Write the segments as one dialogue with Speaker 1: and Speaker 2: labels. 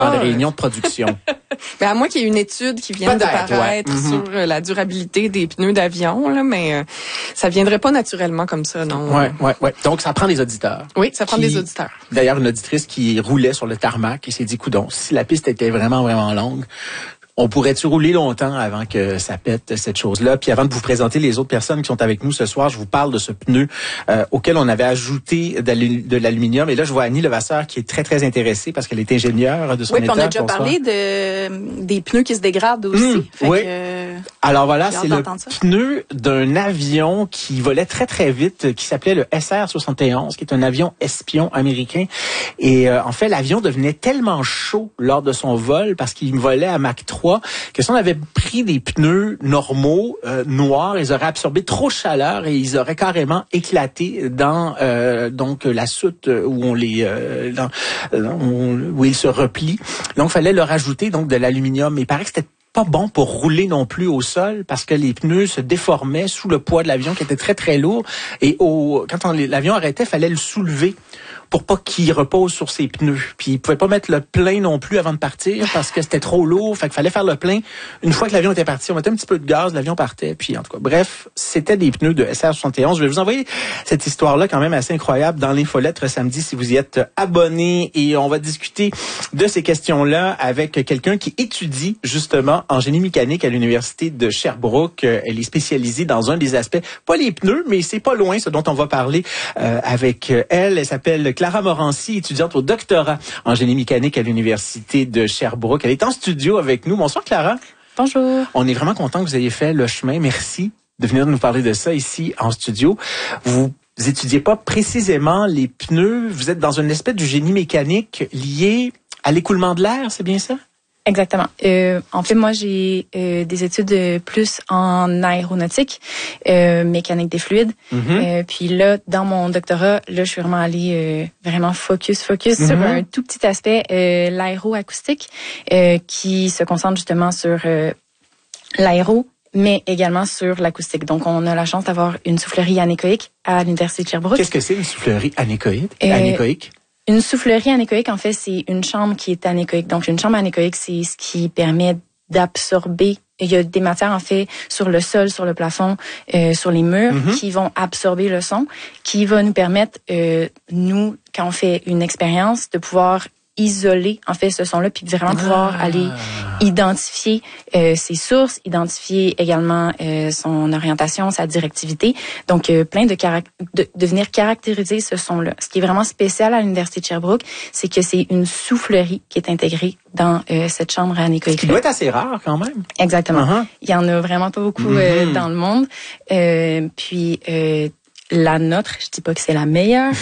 Speaker 1: dans les réunions de production.
Speaker 2: Ben à moins qu'il y ait une étude qui vienne de paraître sur la durabilité des pneus d'avion, là, mais ça viendrait pas naturellement comme ça, non.
Speaker 1: Ouais. Donc, ça prend des auditeurs.
Speaker 2: Oui, ça prend des auditeurs.
Speaker 1: D'ailleurs, une auditrice qui roulait sur le tarmac et s'est dit, coudonc, si la piste était vraiment, vraiment longue, on pourrait-tu rouler longtemps avant que ça pète cette chose-là? Puis avant de vous présenter les autres personnes qui sont avec nous ce soir, je vous parle de ce pneu auquel on avait ajouté de l'aluminium. Et là, je vois Annie Levasseur qui est très, très intéressée parce qu'elle est ingénieure de son étape.
Speaker 2: Oui, puis on a déjà parlé des pneus qui se dégradent aussi.
Speaker 1: Alors voilà, c'est le pneu d'un avion qui volait très, très vite, qui s'appelait le SR-71, qui est un avion espion américain. Et en fait, l'avion devenait tellement chaud lors de son vol parce qu'il volait à Mach 3 que si on avait pris des pneus normaux, noirs, ils auraient absorbé trop de chaleur et ils auraient carrément éclaté dans donc la soute où on les où ils se replient. Donc, il fallait leur ajouter donc de l'aluminium. Il paraît que c'était pas bon pour rouler non plus au sol parce que les pneus se déformaient sous le poids de l'avion qui était très, très lourd. Et quand l'avion arrêtait, il fallait le soulever pour pas qu'il repose sur ses pneus. Puis il pouvait pas mettre le plein non plus avant de partir parce que c'était trop lourd. Fait qu'il fallait faire le plein. Une fois que l'avion était parti, on mettait un petit peu de gaz, l'avion partait. Puis en tout cas, bref, c'était des pneus de SR-71. Je vais vous envoyer cette histoire-là quand même assez incroyable dans l'infolettre samedi si vous y êtes abonnés. Et on va discuter de ces questions-là avec quelqu'un qui étudie justement en génie mécanique à l'Université de Sherbrooke. Elle est spécialisée dans un des aspects, pas les pneus, mais c'est pas loin ce dont on va parler avec elle. Elle s'appelle Clara Morancy, étudiante au doctorat en génie mécanique à l'Université de Sherbrooke. Elle est en studio avec nous. Bonsoir Clara.
Speaker 2: Bonjour.
Speaker 1: On est vraiment content que vous ayez fait le chemin. Merci de venir nous parler de ça ici en studio. Vous étudiez pas précisément les pneus. Vous êtes dans une espèce de génie mécanique lié à l'écoulement de l'air, c'est bien ça?
Speaker 3: Exactement. En fait, moi, j'ai des études plus en aéronautique, mécanique des fluides. Puis là, dans mon doctorat, là, je suis vraiment allée vraiment focus sur un tout petit aspect, l'aéroacoustique, qui se concentre justement sur l'aéro, mais également sur l'acoustique. Donc, on a la chance d'avoir une soufflerie anéchoïque à l'Université de Sherbrooke.
Speaker 1: Qu'est-ce que c'est une soufflerie anéchoïque?
Speaker 3: Une soufflerie anéchoïque, en fait, c'est une chambre qui est anéchoïque. Donc, une chambre anéchoïque, c'est ce qui permet d'absorber. Il y a des matières, en fait, sur le sol, sur le plafond, sur les murs, qui vont absorber le son, qui va nous permettre, nous, quand on fait une expérience, de pouvoir isoler, en fait, ce son-là, puis vraiment pouvoir aller identifier ses sources, identifier également son orientation, sa directivité. Donc, plein de venir caractériser ce son-là. Ce qui est vraiment spécial à l'Université de Sherbrooke, c'est que c'est une soufflerie qui est intégrée dans cette chambre anéchoïque.
Speaker 1: Ce qui doit être assez rare quand même.
Speaker 3: Exactement. Il y en a vraiment pas beaucoup dans le monde. Puis la nôtre, je dis pas que c'est la meilleure,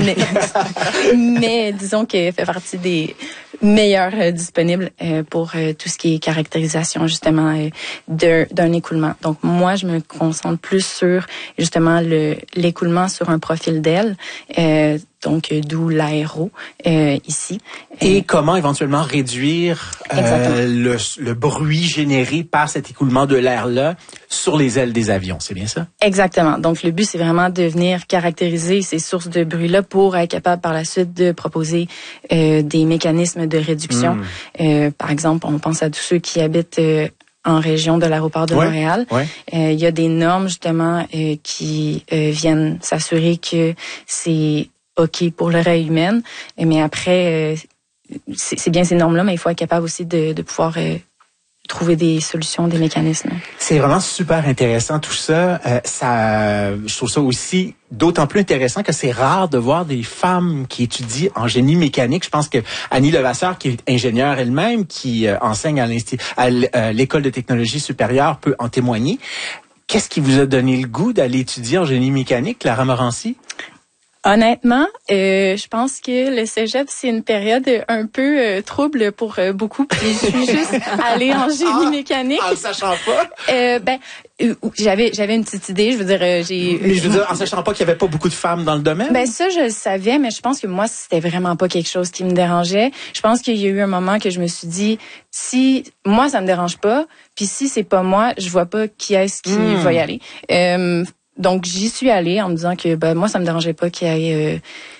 Speaker 3: mais disons qu'elle fait partie des meilleures disponibles pour tout ce qui est caractérisation justement d'un écoulement. Donc moi, je me concentre plus sur justement l'écoulement sur un profil d'aile. Donc, d'où l'aéro ici.
Speaker 1: Et comment éventuellement réduire le bruit généré par cet écoulement de l'air-là sur les ailes des avions, c'est bien ça? Exactement.
Speaker 3: Donc, le but, c'est vraiment de venir caractériser ces sources de bruit-là pour être capable par la suite de proposer des mécanismes de réduction. Par exemple, on pense à tous ceux qui habitent en région de l'aéroport de Montréal. Il y a des normes, justement, qui viennent s'assurer que c'est OK pour l'oreille humaine, mais après, c'est bien ces normes-là, mais il faut être capable aussi de pouvoir trouver des solutions, des mécanismes.
Speaker 1: C'est vraiment super intéressant tout ça. Je trouve ça aussi d'autant plus intéressant que c'est rare de voir des femmes qui étudient en génie mécanique. Je pense que Annie Levasseur, qui est ingénieure elle-même, qui enseigne à l'École de technologie supérieure, peut en témoigner. Qu'est-ce qui vous a donné le goût d'aller étudier en génie mécanique, Clara Morancy?
Speaker 3: Honnêtement, je pense que le cégep, c'est une période un peu trouble pour beaucoup. Puis je suis juste allée en génie mécanique.
Speaker 1: En sachant pas?
Speaker 3: J'avais une petite idée. Je veux dire,
Speaker 1: Mais je veux dire, en sachant pas qu'il y avait pas beaucoup de femmes dans le domaine?
Speaker 3: Ça, je le savais, mais je pense que moi, c'était vraiment pas quelque chose qui me dérangeait. Je pense qu'il y a eu un moment que je me suis dit, si moi, ça me dérange pas, puis si c'est pas moi, je vois pas qui est-ce qui va y aller. Donc, j'y suis allée en me disant que moi, ça me dérangeait pas qu'il y ait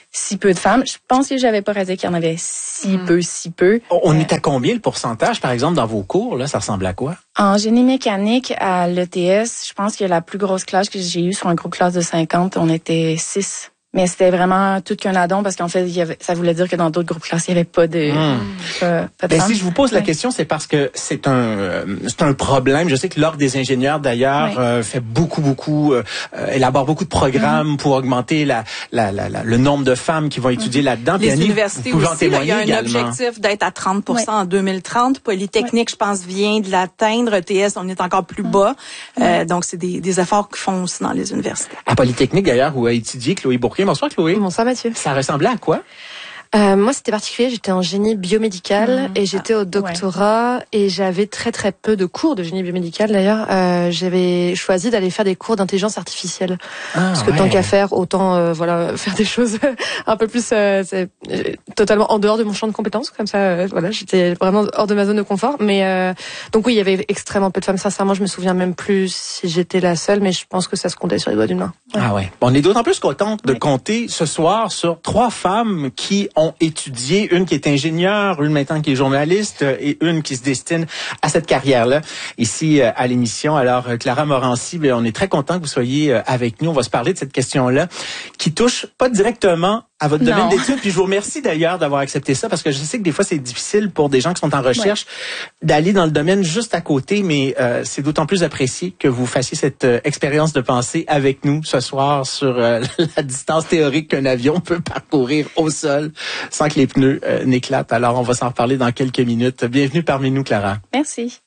Speaker 3: si peu de femmes. Je pense que j'avais pas réalisé qu'il y en avait si peu.
Speaker 1: On est à combien le pourcentage, par exemple, dans vos cours, là? Ça ressemble à quoi?
Speaker 3: En génie mécanique, à l'ETS, je pense que la plus grosse classe que j'ai eue sur un groupe classe de 50, on était 6. Mais c'était vraiment tout qu'un addon parce qu'en fait, ça voulait dire que dans d'autres groupes classes, il n'y avait pas de femmes.
Speaker 1: Si je vous pose la question, c'est parce que c'est un problème. Je sais que l'Ordre des ingénieurs, d'ailleurs, fait beaucoup, élabore beaucoup de programmes pour augmenter le nombre de femmes qui vont étudier là-dedans.
Speaker 4: Les universités aussi, il y a un objectif d'être à 30% en 2030. Polytechnique, je pense, vient de l'atteindre. ETS, on est encore plus bas. Donc, c'est des efforts qu'ils font aussi dans les universités.
Speaker 1: À Polytechnique, d'ailleurs, où a étudié Chloé Bourquin. Bonsoir, Chloé.
Speaker 5: Bonsoir, Mathieu.
Speaker 1: Ça ressemblait à quoi?
Speaker 5: Moi, c'était particulier. J'étais en génie biomédical et j'étais au doctorat et j'avais très peu de cours de génie biomédical. D'ailleurs, j'avais choisi d'aller faire des cours d'intelligence artificielle parce que tant qu'à faire, autant faire des choses un peu plus totalement en dehors de mon champ de compétences. Comme ça, j'étais vraiment hors de ma zone de confort. Mais donc oui, il y avait extrêmement peu de femmes. Sincèrement, je me souviens même plus si j'étais la seule, mais je pense que ça se comptait sur les doigts d'une main.
Speaker 1: Ouais. Ah ouais. On est d'autant plus contente de compter ce soir sur 3 femmes qui ont étudié, une qui est ingénieure, une maintenant qui est journaliste et une qui se destine à cette carrière-là ici à l'émission. Alors, Clara Morancy, on est très content que vous soyez avec nous. On va se parler de cette question-là qui touche pas directement à votre domaine d'études. Puis je vous remercie d'ailleurs d'avoir accepté ça parce que je sais que des fois c'est difficile pour des gens qui sont en recherche d'aller dans le domaine juste à côté, mais c'est d'autant plus apprécié que vous fassiez cette expérience de pensée avec nous ce soir sur la distance théorique qu'un avion peut parcourir au sol sans que les pneus n'éclatent. Alors on va s'en reparler dans quelques minutes. Bienvenue parmi nous, Clara.
Speaker 3: Merci.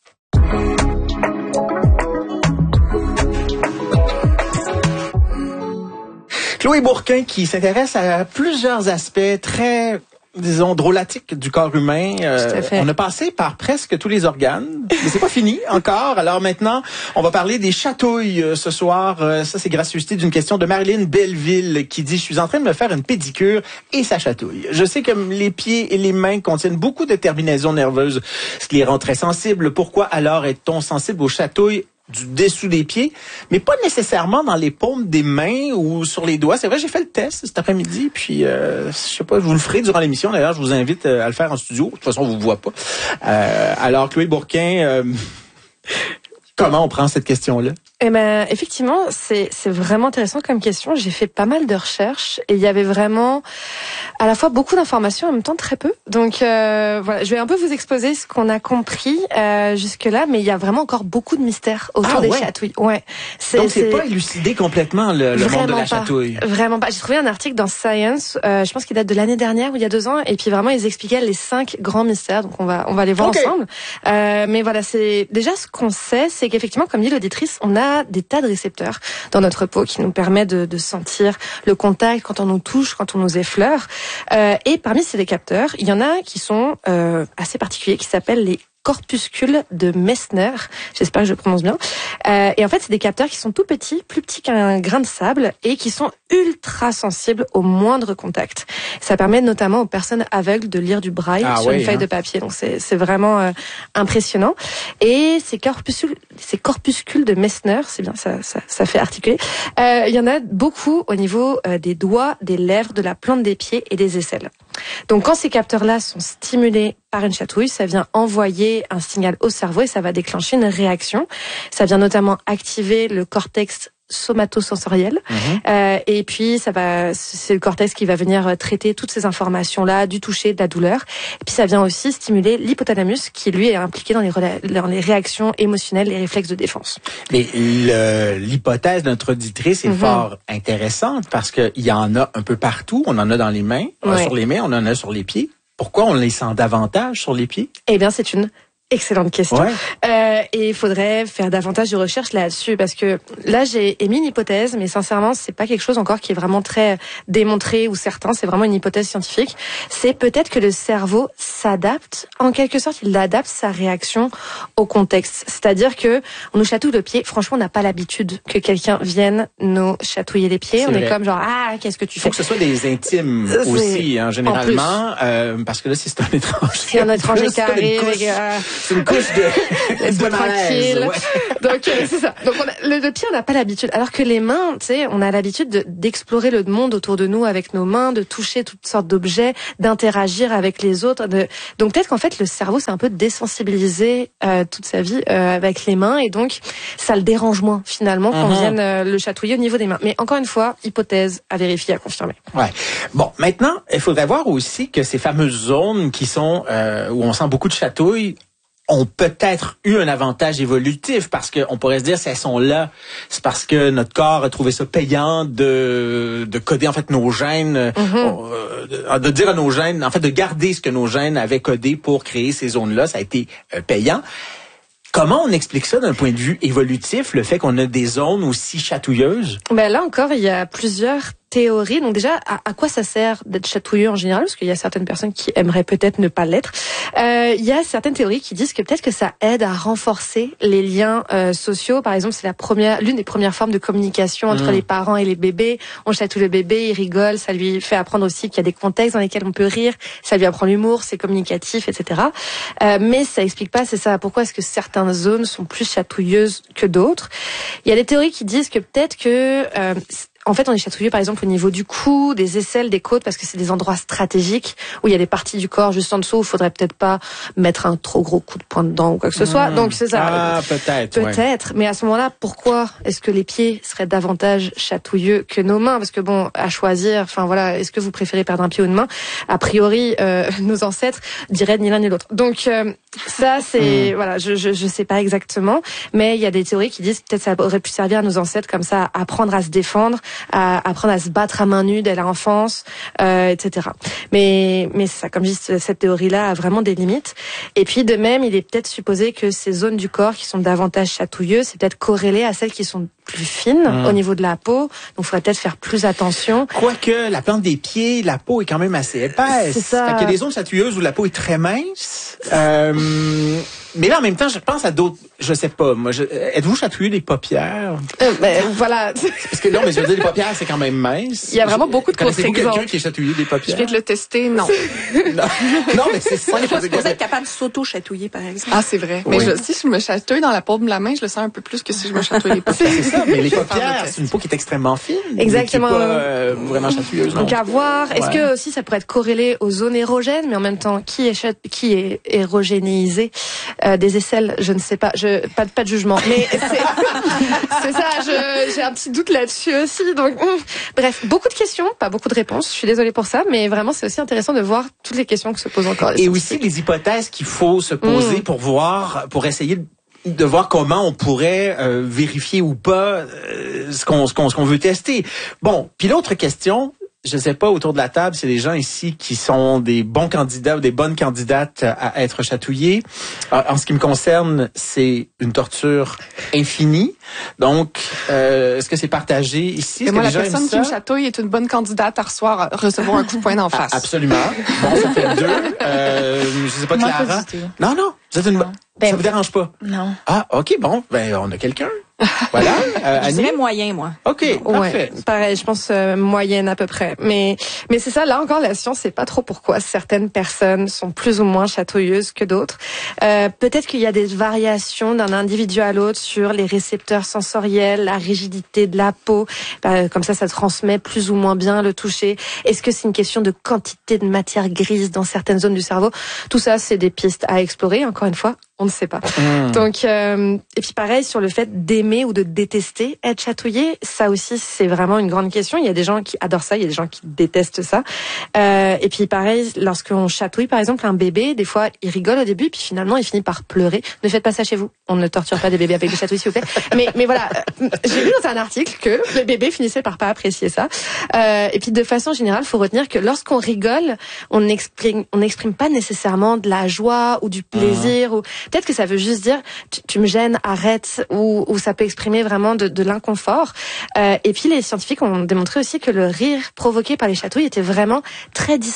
Speaker 1: Chloé Bourquin qui s'intéresse à plusieurs aspects très, disons, drôlatiques du corps humain. On a passé par presque tous les organes, mais c'est pas fini encore. Alors maintenant, on va parler des chatouilles ce soir. Ça, c'est gracieuseté d'une question de Marilyn Belleville qui dit « Je suis en train de me faire une pédicure et ça chatouille. Je sais que les pieds et les mains contiennent beaucoup de terminaisons nerveuses, ce qui les rend très sensibles. Pourquoi alors est-on sensible aux chatouilles du dessous des pieds, mais pas nécessairement dans les paumes des mains ou sur les doigts. C'est vrai, j'ai fait le test cet après-midi, puis je sais pas, je vous le ferai durant l'émission. D'ailleurs, je vous invite à le faire en studio. De toute façon, on vous voit pas. Alors, Chloé Bourquin, comment on prend cette question-là?
Speaker 5: Eh ben, effectivement, c'est vraiment intéressant comme question. J'ai fait pas mal de recherches et il y avait vraiment à la fois beaucoup d'informations en même temps très peu. Donc je vais un peu vous exposer ce qu'on a compris jusque-là, mais il y a vraiment encore beaucoup de mystères autour des chatouilles. Ouais.
Speaker 1: Donc c'est pas élucidé complètement le monde de la chatouille.
Speaker 5: Vraiment pas. J'ai trouvé un article dans Science, je pense qu'il date de l'année dernière ou il y a 2 ans, et puis vraiment ils expliquaient les 5 grands mystères. Donc on va les voir ensemble. Mais voilà, c'est déjà ce qu'on sait, c'est qu'effectivement, comme dit l'auditrice, on a des tas de récepteurs dans notre peau qui nous permettent de sentir le contact quand on nous touche, quand on nous effleure. Et parmi ces capteurs, il y en a qui sont assez particuliers, qui s'appellent les corpuscules de Messner. J'espère que je prononce bien. Et en fait, c'est des capteurs qui sont tout petits, plus petits qu'un grain de sable, et qui sont ultra sensibles au moindre contact. Ça permet notamment aux personnes aveugles de lire du braille sur une feuille de papier. Donc c'est vraiment impressionnant. Et ces corpuscules de Messner, c'est bien, ça fait articuler. Il y en a beaucoup au niveau des doigts, des lèvres, de la plante des pieds et des aisselles. Donc quand ces capteurs-là sont stimulés par une chatouille, ça vient envoyer un signal au cerveau et ça va déclencher une réaction. Ça vient notamment activer le cortex somatosensoriel. Et puis c'est le cortex qui va venir traiter toutes ces informations-là, du toucher, de la douleur. Et puis ça vient aussi stimuler l'hypothalamus qui lui est impliqué dans les réactions émotionnelles, les réflexes de défense.
Speaker 1: Mais l'hypothèse de notre auditrice est fort intéressante parce qu'il y en a un peu partout. On en a dans les mains, sur les mains, on en a sur les pieds. Pourquoi on les sent davantage sur les pieds?
Speaker 5: Eh bien, c'est une excellente question. Et il faudrait faire davantage de recherches là-dessus parce que là, j'ai émis une hypothèse, mais sincèrement, c'est pas quelque chose encore qui est vraiment très démontré ou certain. C'est vraiment une hypothèse scientifique. C'est peut-être que le cerveau s'adapte. En quelque sorte, il adapte sa réaction au contexte. C'est-à-dire que on nous chatouille le pied. Franchement, on n'a pas l'habitude que quelqu'un vienne nous chatouiller les pieds. On est comme genre, qu'est-ce que tu fais?
Speaker 1: Faut que ce soit des intimes aussi, généralement. Parce que là, si c'est un étranger.
Speaker 5: Si un étranger qui arrive,
Speaker 1: C'est une couche de
Speaker 5: tranquille. Ouais. Donc c'est ça. Donc le pied, on n'a pas l'habitude. Alors que les mains, tu sais, on a l'habitude d'explorer le monde autour de nous avec nos mains, de toucher toutes sortes d'objets, d'interagir avec les autres. Donc peut-être qu'en fait le cerveau s'est un peu désensibilisé toute sa vie avec les mains, et donc ça le dérange moins finalement qu'on vienne le chatouiller au niveau des mains. Mais encore une fois, hypothèse à vérifier, à confirmer.
Speaker 1: Ouais. Bon, maintenant, il faudrait voir aussi que ces fameuses zones qui sont où on sent beaucoup de chatouilles ont peut-être eu un avantage évolutif, parce qu'on pourrait se dire, si elles sont là, c'est parce que notre corps a trouvé ça payant de coder en fait nos gènes, de dire à nos gènes, en fait de garder ce que nos gènes avaient codé pour créer ces zones-là, ça a été payant. Comment on explique ça d'un point de vue évolutif, le fait qu'on a des zones aussi chatouilleuses?
Speaker 5: Ben là encore, il y a plusieurs théorie. Donc déjà, à quoi ça sert d'être chatouilleux en général? Parce qu'il y a certaines personnes qui aimeraient peut-être ne pas l'être. Il y a certaines théories qui disent que peut-être que ça aide à renforcer les liens sociaux. Par exemple, c'est l'une des premières formes de communication entre les parents et les bébés. On chatouille le bébé, il rigole, ça lui fait apprendre aussi qu'il y a des contextes dans lesquels on peut rire, ça lui apprend l'humour, c'est communicatif, etc. Mais ça explique pas, c'est ça, pourquoi est-ce que certaines zones sont plus chatouilleuses que d'autres. Il y a des théories qui disent que peut-être que en fait, on est chatouillé, par exemple, au niveau du cou, des aisselles, des côtes, parce que c'est des endroits stratégiques où il y a des parties du corps juste en dessous où il faudrait peut-être pas mettre un trop gros coup de poing dedans ou quoi que ce soit. Donc, c'est ça.
Speaker 1: Ah, peut-être.
Speaker 5: Peut-être. Mais à ce moment-là, pourquoi est-ce que les pieds seraient davantage chatouilleux que nos mains? Parce que bon, à choisir, enfin voilà, est-ce que vous préférez perdre un pied ou une main? A priori, nos ancêtres diraient ni l'un ni l'autre. Donc, ça, c'est, voilà, je sais pas exactement, mais il y a des théories qui disent que peut-être ça aurait pu servir à nos ancêtres comme ça, à apprendre à se défendre, à apprendre à se battre à main nue dès l'enfance, etc. Mais ça, comme je dis, cette théorie-là a vraiment des limites. Et puis de même, il est peut-être supposé que ces zones du corps qui sont davantage chatouilleuses, c'est peut-être corrélé à celles qui sont plus fines au niveau de la peau. Donc il faudrait peut-être faire plus attention.
Speaker 1: Quoique la plante des pieds, la peau est quand même assez épaisse.
Speaker 5: C'est ça.
Speaker 1: Fait qu'il y a des zones chatouilleuses où la peau est très mince. Mais là, en même temps, je pense à d'autres. Je sais pas. Moi, êtes-vous chatouilleux des paupières?
Speaker 5: Voilà.
Speaker 1: Parce que non, mais je veux dire, les paupières, c'est quand même mince.
Speaker 5: Il y a vraiment beaucoup de
Speaker 1: contre-exemples. Connaissez-vous quelqu'un qui est chatouillé des paupières?
Speaker 2: Je vais te le tester, non.
Speaker 1: non, mais c'est ça.
Speaker 4: On n'est pas supposé être capable de s'auto-chatouiller, par exemple.
Speaker 2: Ah, c'est vrai.
Speaker 1: Oui.
Speaker 2: Mais si je me chatouille dans la paume de la main, je le sens un peu plus que si je me chatouille les paupières.
Speaker 1: C'est ça. Mais les paupières, c'est une peau qui est extrêmement fine.
Speaker 5: Exactement.
Speaker 1: Qui est pas vraiment chatouilleuse.
Speaker 5: Donc à voir. Est-ce que aussi ça pourrait être corrélé aux zones érogènes, mais en même temps, qui est érogénéisé des aisselles? Je ne sais pas. Pas de jugement. Mais c'est ça. J'ai un petit doute là-dessus aussi. Donc bref, beaucoup de questions, pas beaucoup de réponses. Je suis désolée pour ça, mais vraiment c'est aussi intéressant de voir toutes les questions qui se posent encore.
Speaker 1: Et aussi les hypothèses qu'il faut se poser pour essayer de voir comment on pourrait vérifier ou pas ce qu'on veut tester. Bon, puis l'autre question, je sais pas, autour de la table, c'est des gens ici qui sont des bons candidats ou des bonnes candidates à être chatouillés. En ce qui me concerne, c'est une torture infinie. Donc, est-ce que c'est partagé ici?
Speaker 2: Et moi, la personne qui me chatouille est une bonne candidate à recevoir un coup de poing d'en face.
Speaker 1: Absolument. Bon, ça fait 2. Je sais pas, Clara. Non, vous êtes une bonne. Ça vous dérange pas?
Speaker 3: Non.
Speaker 1: Ah, OK, bon, on a quelqu'un. Voilà.
Speaker 4: Je dirais moyen, moi.
Speaker 1: OK, parfait.
Speaker 5: Ouais, pareil, je pense moyenne à peu près. Mais c'est ça, là encore, la science sait pas trop pourquoi certaines personnes sont plus ou moins chatouilleuses que d'autres. Peut-être qu'il y a des variations d'un individu à l'autre sur les récepteurs sensoriels, la rigidité de la peau. Comme ça transmet plus ou moins bien le toucher. Est-ce que c'est une question de quantité de matière grise dans certaines zones du cerveau? Tout ça, c'est des pistes à explorer, encore une fois. On ne sait pas. Donc, et puis pareil, sur le fait d'aimer ou de détester être chatouillé, ça aussi, c'est vraiment une grande question. Il y a des gens qui adorent ça, il y a des gens qui détestent ça. Et puis pareil, lorsqu'on chatouille, par exemple, un bébé, des fois, il rigole au début, puis finalement, il finit par pleurer. Ne faites pas ça chez vous. On ne torture pas des bébés avec des chatouilles, s'il vous plaît. Mais voilà, j'ai lu dans un article que les bébés finissaient par pas apprécier ça. Et puis de façon générale, faut retenir que lorsqu'on rigole, on n'exprime pas nécessairement de la joie ou du plaisir ou peut-être que ça veut juste dire tu me gênes, arrête, ou ça peut exprimer vraiment de l'inconfort. Et puis les scientifiques ont démontré aussi que le rire provoqué par les chatouilles était vraiment très distinct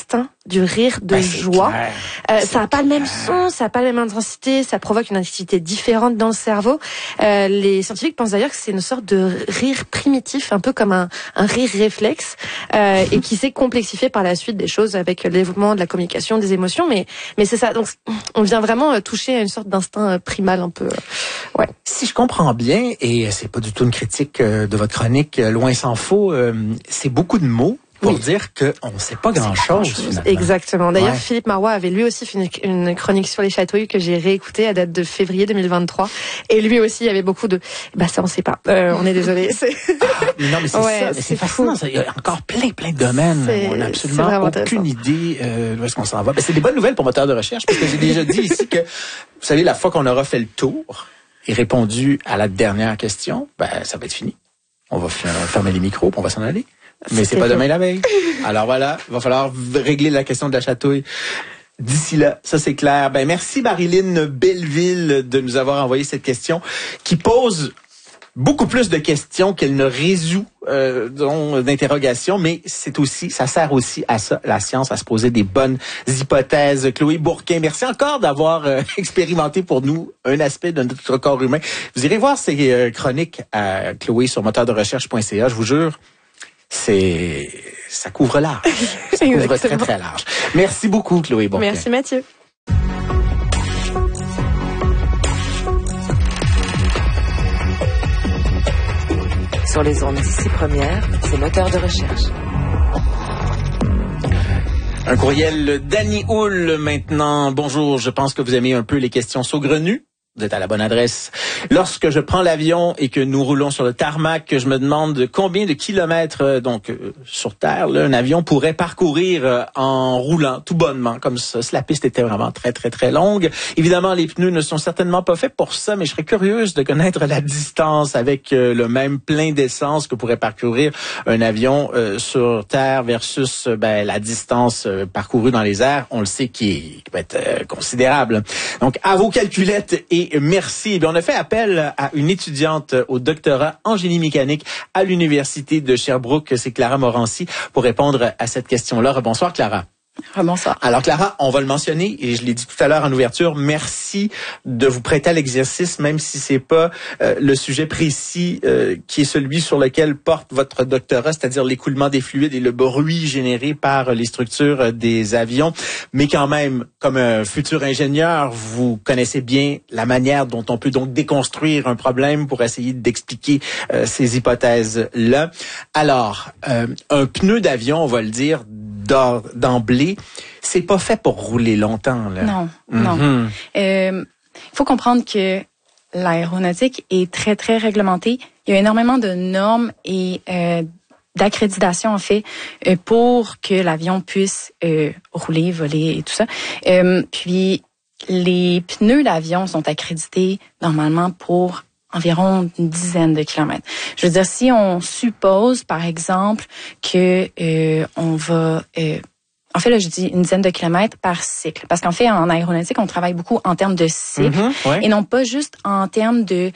Speaker 5: du rire de joie. Ça n'a pas le même son, ça n'a pas la même intensité, ça provoque une activité différente dans le cerveau. Les scientifiques pensent d'ailleurs que c'est une sorte de rire primitif, un peu comme un rire réflexe, et qui s'est complexifié par la suite des choses avec le développement de la communication, des émotions. Mais c'est ça. Donc, on vient vraiment toucher à une sorte d'instinct primal un peu. Ouais.
Speaker 1: Si je comprends bien, et c'est pas du tout une critique de votre chronique, loin s'en faut, c'est beaucoup de mots pour dire qu'on ne sait pas grand-chose. Finalement.
Speaker 5: Exactement. D'ailleurs, Philippe Marois avait lui aussi fait une chronique sur les chatouilles que j'ai réécoutée à date de février 2023. Et lui aussi, il y avait beaucoup de... ça, on sait pas. On est désolé.
Speaker 1: Non, mais c'est ça. C'est fascinant. Il y a encore plein de domaines. On n'a absolument aucune idée où est-ce qu'on s'en va. C'est des bonnes nouvelles pour moteur de recherche, parce que j'ai déjà dit ici que, vous savez, la fois qu'on aura fait le tour et répondu à la dernière question, ça va être fini. On va fermer les micros, puis on va s'en aller. Mais c'est pas demain la veille. Alors voilà, il va falloir régler la question de la chatouille. D'ici là, ça c'est clair. Merci Marilyn Belleville de nous avoir envoyé cette question qui pose beaucoup plus de questions qu'elle ne résout d'interrogations, mais ça sert aussi à ça, la science, à se poser des bonnes hypothèses. Chloé Bourquin, merci encore d'avoir expérimenté pour nous un aspect de notre corps humain. Vous irez voir ces chroniques à Chloé sur moteurderecherche.ca, je vous jure. Ça couvre large. Ça couvre très, très large. Merci beaucoup, Chloé Bourquin.
Speaker 5: Merci, Mathieu.
Speaker 6: Sur les ondes d'ici première, c'est moteur de recherche.
Speaker 1: Un courriel d'Annie Houle maintenant. Bonjour, je pense que vous aimez un peu les questions saugrenues. Vous êtes à la bonne adresse. Lorsque je prends l'avion et que nous roulons sur le tarmac, je me demande combien de kilomètres sur Terre un avion pourrait parcourir en roulant tout bonnement comme ça. Si la piste était vraiment très, très, très longue. Évidemment, les pneus ne sont certainement pas faits pour ça, mais je serais curieuse de connaître la distance avec le même plein d'essence que pourrait parcourir un avion sur Terre versus la distance parcourue dans les airs. On le sait qui peut être considérable. Donc, à vos calculettes et merci. On a fait appel à une étudiante au doctorat en génie mécanique à l'Université de Sherbrooke. C'est Clara Morancy pour répondre à cette question-là. Bonsoir, Clara.
Speaker 3: Bonsoir.
Speaker 1: Alors Clara, on va le mentionner et je l'ai dit tout à l'heure en ouverture, merci de vous prêter à l'exercice même si c'est pas le sujet précis qui est celui sur lequel porte votre doctorat, c'est-à-dire l'écoulement des fluides et le bruit généré par les structures des avions, mais quand même comme un futur ingénieur, vous connaissez bien la manière dont on peut donc déconstruire un problème pour essayer d'expliquer ces hypothèses-là. Alors, un pneu d'avion, on va le dire d'emblée, c'est pas fait pour rouler longtemps, là.
Speaker 3: Non, non. Il faut comprendre que l'aéronautique est très, très réglementée. Il y a énormément de normes et d'accréditation, en fait, pour que l'avion puisse rouler, voler et tout ça. Puis, les pneus d'avion sont accrédités normalement pour environ une dizaine de kilomètres. Je veux dire, si on suppose, par exemple, que on va... en fait, là, je dis une dizaine de kilomètres par cycle. Parce qu'en fait, en aéronautique, on travaille beaucoup en termes de cycle et non pas juste en termes de...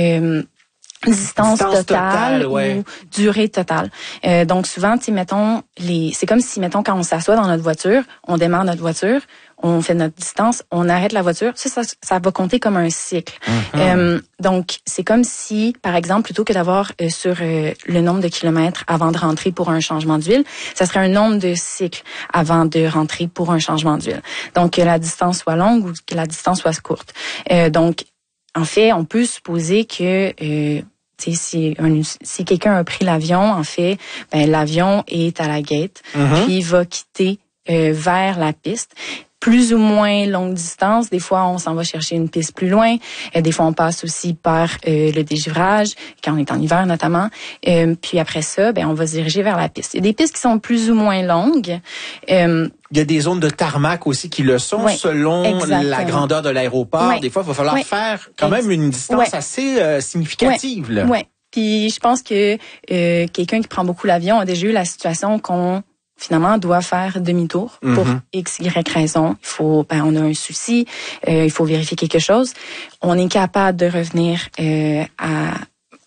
Speaker 3: distance totale ou durée totale. Donc souvent, tu sais, mettons, c'est comme si, mettons, quand on s'assoit dans notre voiture, on démarre notre voiture, on fait notre distance, on arrête la voiture, ça va compter comme un cycle. Donc, c'est comme si, par exemple, plutôt que d'avoir sur le nombre de kilomètres avant de rentrer pour un changement d'huile, ça serait un nombre de cycles avant de rentrer pour un changement d'huile. Donc, que la distance soit longue ou que la distance soit courte. Donc, en fait, on peut supposer que si quelqu'un a pris l'avion, en fait, l'avion est à la gate, puis il va quitter vers la piste. Plus ou moins longue distance. Des fois, on s'en va chercher une piste plus loin. Des fois, on passe aussi par le dégivrage, quand on est en hiver notamment. Puis après ça, on va se diriger vers la piste. Il y a des pistes qui sont plus ou moins longues.
Speaker 1: Il y a des zones de tarmac aussi qui le sont selon la grandeur de l'aéroport. Des fois, il va falloir faire quand même une distance assez significative.
Speaker 3: Oui. Puis je pense que quelqu'un qui prend beaucoup l'avion a déjà eu la situation qu'on finalement doit faire demi-tour pour X, Y raison. Il faut, on a un souci, il faut vérifier quelque chose. On est capable de revenir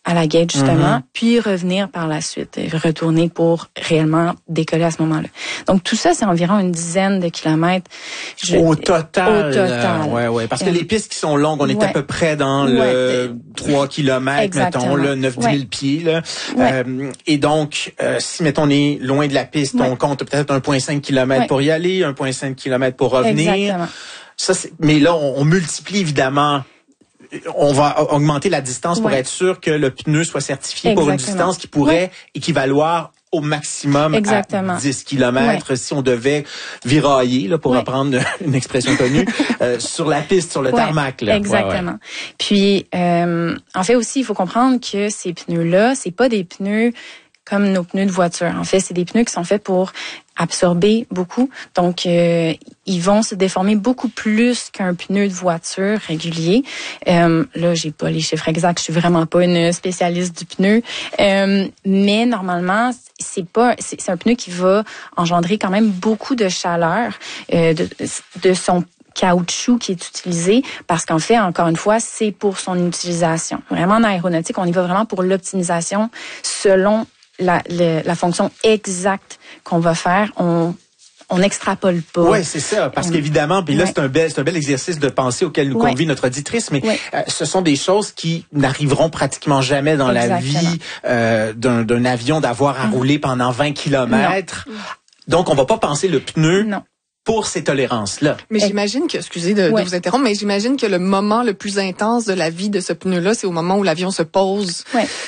Speaker 3: à la gate, justement, puis revenir par la suite, retourner pour réellement décoller à ce moment-là. Donc, tout ça, c'est environ une dizaine de kilomètres.
Speaker 1: Au total. Ouais. Parce que les pistes qui sont longues, on est à peu près dans le 3 kilomètres, mettons, là, 9-10 000 pieds, là. Et donc, si, mettons, on est loin de la piste, on compte peut-être 1,5 kilomètres pour y aller, 1,5 kilomètres pour revenir.
Speaker 3: Exactement.
Speaker 1: Ça, mais là, on multiplie, évidemment. On va augmenter la distance pour être sûr que le pneu soit certifié pour une distance qui pourrait équivaloir au maximum à 10 kilomètres si on devait virailler, là, pour reprendre une expression connue, sur la piste, sur le tarmac. Là.
Speaker 3: Exactement. Puis, en fait aussi, il faut comprendre que ces pneus-là, c'est pas des pneus comme nos pneus de voiture. En fait, c'est des pneus qui sont faits pour absorber beaucoup. Donc, ils vont se déformer beaucoup plus qu'un pneu de voiture régulier. Là, j'ai pas les chiffres exacts. Je suis vraiment pas une spécialiste du pneu. Mais normalement, c'est un pneu qui va engendrer quand même beaucoup de chaleur de son caoutchouc qui est utilisé parce qu'en fait, encore une fois, c'est pour son utilisation. Vraiment, en aéronautique, on y va vraiment pour l'optimisation selon la fonction exacte qu'on va faire. On n'extrapole pas.
Speaker 1: Oui, c'est ça, parce qu'évidemment, puis là, c'est un bel exercice de pensée auquel nous convie notre auditrice, mais ce sont des choses qui n'arriveront pratiquement jamais dans la vie d'un avion d'avoir à rouler pendant 20 kilomètres. Donc, on va pas penser le pneu pour ces tolérances-là.
Speaker 2: Mais j'imagine que, excusez de vous interrompre, mais j'imagine que le moment le plus intense de la vie de ce pneu-là, c'est au moment où l'avion se pose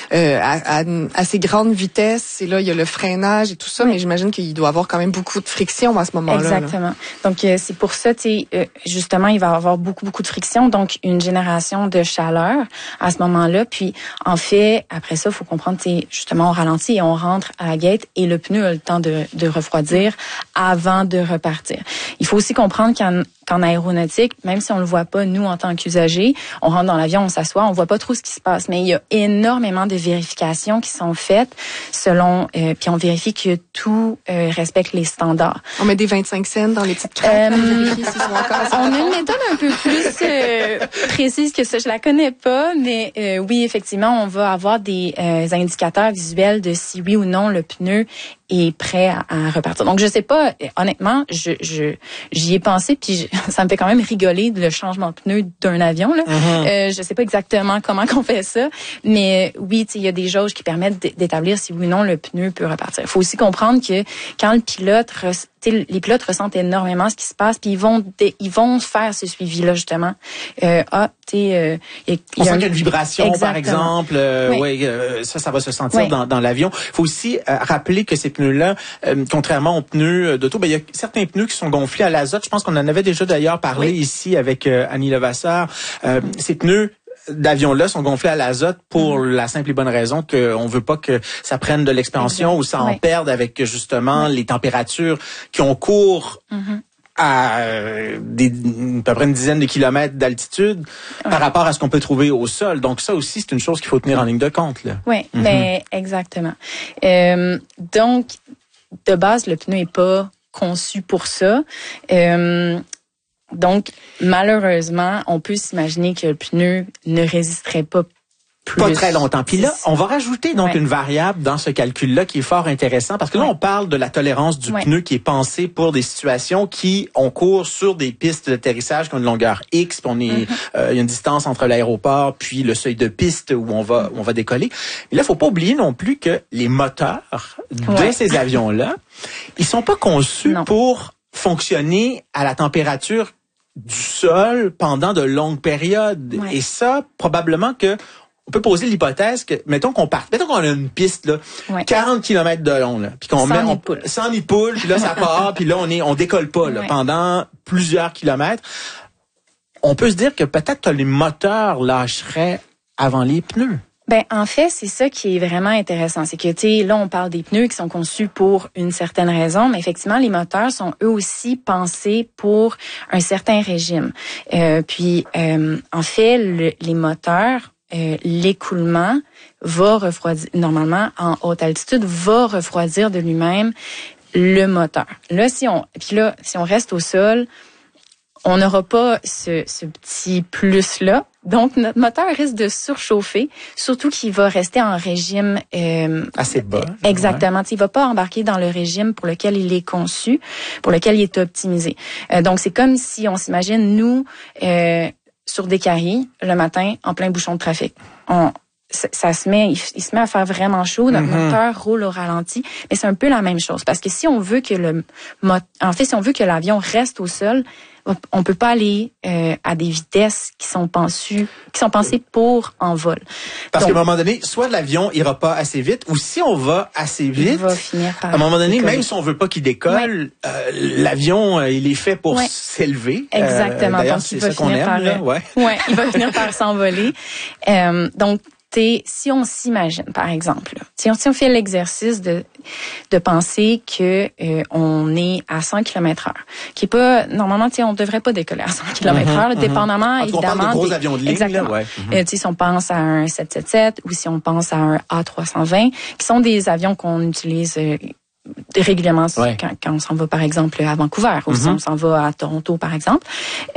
Speaker 2: à ces grandes vitesses. Et là, il y a le freinage et tout ça, mais j'imagine qu'il doit avoir quand même beaucoup de friction à ce moment-là.
Speaker 3: Exactement. Donc, c'est pour ça, justement, il va y avoir beaucoup de friction, donc une génération de chaleur à ce moment-là. Puis, en fait, après ça, il faut comprendre, justement, on ralentit et on rentre à la gate et le pneu a le temps de refroidir avant de repartir. Il faut aussi comprendre qu'en aéronautique, même si on le voit pas, nous, en tant qu'usagers, on rentre dans l'avion, on s'assoit, on voit pas trop ce qui se passe. Mais il y a énormément de vérifications qui sont faites puis on vérifie que tout respecte les standards.
Speaker 2: On met des 25 cents dans les petites crêpes.
Speaker 3: On a une méthode un peu plus précise que ça. Je la connais pas, mais oui, effectivement, on va avoir des indicateurs visuels de si oui ou non le pneu est prêt à repartir. Donc, je sais pas, honnêtement, j'y ai pensé, puis ça me fait quand même rigoler le changement de pneu d'un avion, là. Je sais pas exactement comment qu'on fait ça, mais oui, il y a des jauges qui permettent d'établir si oui ou non le pneu peut repartir. Il faut aussi comprendre que quand le pilote, les pilotes ressentent énormément ce qui se passe, puis ils vont faire ce suivi-là, justement.
Speaker 1: On sent qu'il y a une vibration, par exemple. Ça va se sentir dans l'avion. Il faut aussi rappeler que ces pneus-là, contrairement aux pneus d'auto, il y a certains pneus qui sont gonflés à l'azote. Je pense qu'on en avait déjà d'ailleurs parlé ici avec Annie Levasseur. Ces pneus d'avions-là sont gonflés à l'azote pour la simple et bonne raison qu'on veut pas que ça prenne de l'expansion ou ça en perde avec justement les températures qui ont cours à peu près une dizaine de kilomètres d'altitude par rapport à ce qu'on peut trouver au sol. Donc ça aussi, c'est une chose qu'il faut tenir en ligne de compte, là.
Speaker 3: Oui, mais exactement. Donc, de base, le pneu est pas conçu pour ça. Donc, malheureusement, on peut s'imaginer que le pneu ne résisterait pas
Speaker 1: très longtemps. Puis là, on va rajouter donc une variable dans ce calcul-là qui est fort intéressant parce que là, on parle de la tolérance du pneu qui est pensée pour des situations qui ont cours sur des pistes d'atterrissage qui ont une longueur X, puis il y a une distance entre l'aéroport puis le seuil de piste où on va décoller. Mais là, faut pas oublier non plus que les moteurs de ces avions-là, ils sont pas conçus pour fonctionner à la température du sol pendant de longues périodes. Et ça, probablement que on peut poser l'hypothèse que, mettons qu'on a une piste, là, 40 km de long, là, puis qu'on sans nid de poule, puis là, ça part, puis là, on décolle pas, là, pendant plusieurs kilomètres. On peut se dire que peut-être que les moteurs lâcheraient avant les pneus.
Speaker 3: En fait, c'est ça qui est vraiment intéressant. C'est que, là, on parle des pneus qui sont conçus pour une certaine raison, mais effectivement, les moteurs sont eux aussi pensés pour un certain régime. En fait, les moteurs, l'écoulement va refroidir, normalement, en haute altitude, va refroidir de lui-même le moteur. Là, si on reste au sol, on n'aura pas ce petit plus-là. Donc, notre moteur risque de surchauffer, surtout qu'il va rester en régime...
Speaker 1: assez bas.
Speaker 3: Exactement. Ouais. Il va pas embarquer dans le régime pour lequel il est conçu, pour lequel il est optimisé. Donc, c'est comme si on s'imagine, nous, sur des carrés, le matin, en plein bouchon de trafic. Il se met à faire vraiment chaud, notre moteur roule au ralenti, mais c'est un peu la même chose. Parce que si on veut que si on veut que l'avion reste au sol, on peut pas aller à des vitesses qui sont pensées pour en vol.
Speaker 1: Parce qu'à un moment donné, soit l'avion ira pas assez vite, ou si on va assez vite,
Speaker 3: il va finir par
Speaker 1: à un moment donné, même si on veut pas qu'il décolle, l'avion, il est fait pour s'élever.
Speaker 3: Exactement.
Speaker 1: D'ailleurs,
Speaker 3: donc
Speaker 1: c'est ça qu'on aime.
Speaker 3: Il va finir par s'envoler. Donc, si on s'imagine, par exemple, si on fait l'exercice de penser que on est à 100 km/h, qui est pas normalement, on devrait pas décoller à 100 km/h, dépendamment évidemment.
Speaker 1: On parle de gros avions de ligne,
Speaker 3: exactement.
Speaker 1: Là,
Speaker 3: si on pense à un 777 ou si on pense à un A320, qui sont des avions qu'on utilise régulièrement quand on s'en va par exemple à Vancouver ou si on s'en va à Toronto par exemple.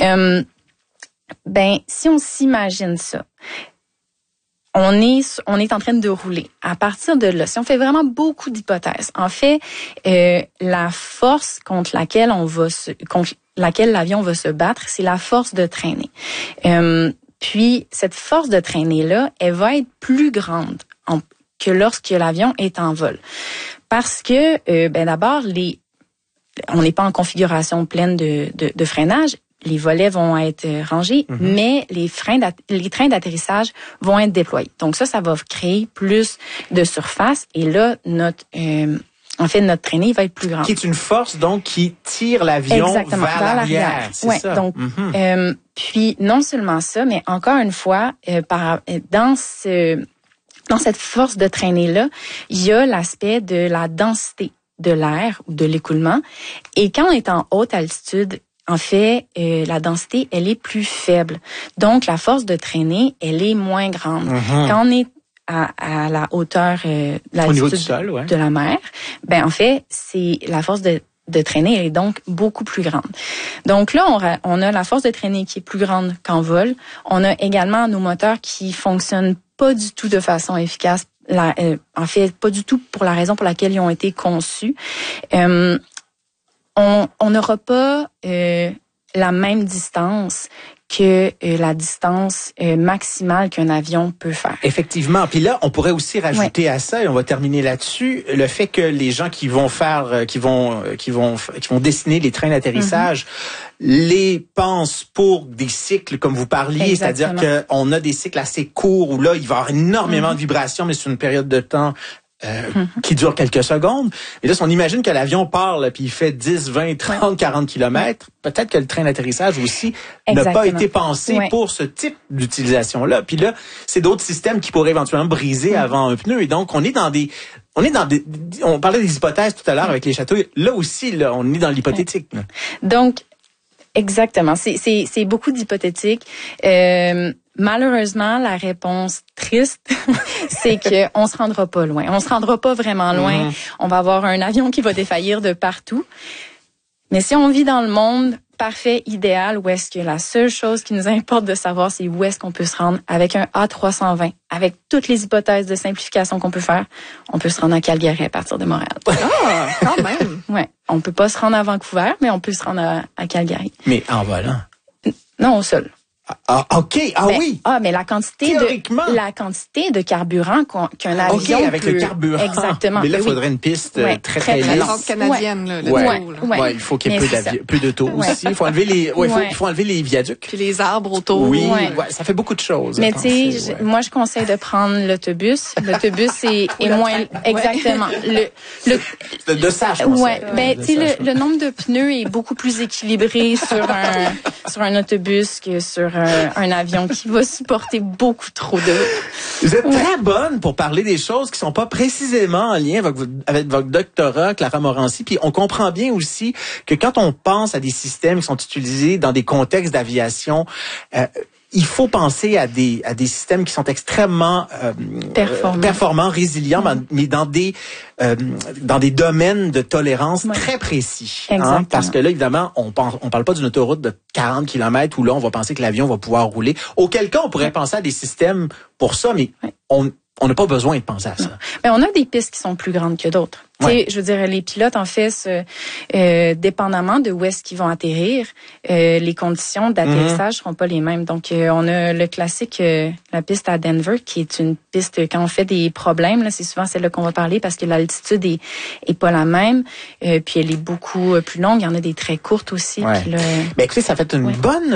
Speaker 3: Si on s'imagine ça. On est en train de rouler. À partir de là, si on fait vraiment beaucoup d'hypothèses, en fait, la force contre laquelle l'avion va se battre, c'est la force de traînée. Puis cette force de traînée-là, elle va être plus grande que lorsque l'avion est en vol, parce que d'abord on n'est pas en configuration pleine de freinage. Les volets vont être rangés, mais les trains d'atterrissage vont être déployés. Donc ça va créer plus de surface et là, notre traînée va être plus grande.
Speaker 1: Qui est une force, donc, qui tire l'avion vers l'arrière. C'est ça.
Speaker 3: Donc, puis non seulement ça, mais encore une fois, dans cette force de traînée-là, il y a l'aspect de la densité de l'air ou de l'écoulement. Et quand on est en haute altitude, en fait, la densité, elle est plus faible. Donc, la force de traînée, elle est moins grande. Quand on est à la hauteur
Speaker 1: au niveau du sol,
Speaker 3: de la mer, en fait, c'est la force de traînée, elle est donc beaucoup plus grande. Donc là, on a la force de traînée qui est plus grande qu'en vol. On a également nos moteurs qui fonctionnent pas du tout de façon efficace. En fait, pas du tout pour la raison pour laquelle ils ont été conçus. On n'aura pas la même distance que la distance maximale qu'un avion peut faire.
Speaker 1: Effectivement. Puis là, on pourrait aussi rajouter à ça, et on va terminer là-dessus, le fait que les gens qui vont dessiner les trains d'atterrissage les pensent pour des cycles comme vous parliez, c'est-à-dire qu'on a des cycles assez courts où là, il va y avoir énormément de vibrations, mais sur une période de temps qui dure quelques secondes. Et là, si on imagine que l'avion part, là, puis il fait 10, 20, 30, 40 kilomètres, peut-être que le train d'atterrissage aussi n'a pas été pensé pour ce type d'utilisation-là. Puis là, c'est d'autres systèmes qui pourraient éventuellement briser avant un pneu. Et donc, on parlait des hypothèses tout à l'heure avec les châteaux. Là aussi, là, on est dans l'hypothétique.
Speaker 3: Donc, exactement. C'est beaucoup d'hypothétiques. Malheureusement, la réponse triste, c'est que on se rendra pas loin. On se rendra pas vraiment loin. On va avoir un avion qui va défaillir de partout. Mais si on vit dans le monde parfait, idéal, où est-ce que la seule chose qui nous importe de savoir, c'est où est-ce qu'on peut se rendre avec un A320, avec toutes les hypothèses de simplification qu'on peut faire, on peut se rendre à Calgary à partir de Montréal.
Speaker 2: Ah, quand même!
Speaker 3: Ouais. On peut pas se rendre à Vancouver, mais on peut se rendre à Calgary.
Speaker 1: Mais en volant?
Speaker 3: Non, au sol.
Speaker 1: Ah, OK. Oui.
Speaker 3: Mais la quantité de carburant qu'un avion
Speaker 1: avec le carburant.
Speaker 3: Exactement.
Speaker 1: Mais là, il faudrait une piste très
Speaker 2: lisse. La France canadienne,
Speaker 1: il faut qu'il y ait peu de taux aussi. Il faut enlever les viaducs.
Speaker 2: Puis les arbres autour.
Speaker 1: Oui, ça fait beaucoup de choses.
Speaker 3: Mais tu sais, moi, je conseille de prendre l'autobus. L'autobus est moins... Exactement.
Speaker 1: De ça, je
Speaker 3: pense. Tu sais, le nombre de pneus est beaucoup plus équilibré sur un autobus que sur un avion qui va supporter beaucoup trop de...
Speaker 1: Vous êtes très bonne pour parler des choses qui sont pas précisément en lien avec votre doctorat, Clara Morancy. Puis on comprend bien aussi que quand on pense à des systèmes qui sont utilisés dans des contextes d'aviation, il il faut penser à des systèmes qui sont extrêmement performants, résilients, mais dans des domaines de tolérance très précis. Hein, parce que là, évidemment, on parle pas d'une autoroute de 40 km où là, on va penser que l'avion va pouvoir rouler. Auquel cas, on pourrait penser à des systèmes pour ça, mais on n'a pas besoin de penser à ça.
Speaker 3: Mais on a des pistes qui sont plus grandes que d'autres. Je veux dire, les pilotes, en fait, dépendamment de où est-ce qu'ils vont atterrir, les conditions d'atterrissage seront pas les mêmes. Donc, on a le classique, la piste à Denver, qui est une piste, quand on fait des problèmes, là, c'est souvent celle-là qu'on va parler parce que l'altitude est pas la même. Puis elle est beaucoup plus longue. Il y en a des très courtes aussi. Puis là,
Speaker 1: ben, écoutez, ça fait une bonne,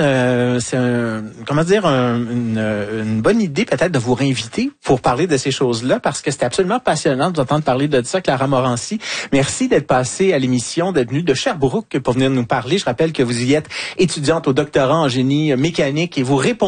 Speaker 1: une bonne idée peut-être de vous réinviter pour parler de ces choses-là parce que c'était absolument passionnant de vous entendre parler de ça, Clara Morancy. Merci d'être passée à l'émission, d'être venue de Sherbrooke pour venir nous parler. Je rappelle que vous y êtes étudiante au doctorat en génie mécanique et vous répondez